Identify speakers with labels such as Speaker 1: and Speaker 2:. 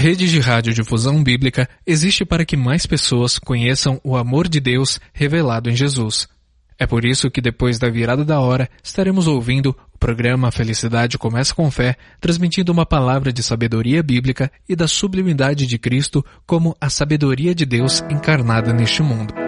Speaker 1: rede de radiodifusão bíblica existe para que mais pessoas conheçam o amor de Deus revelado em Jesus. É por isso que depois da virada da hora estaremos ouvindo o programa Felicidade Começa com Fé, transmitindo uma palavra de sabedoria bíblica e da sublimidade de Cristo como a sabedoria de Deus encarnada neste mundo.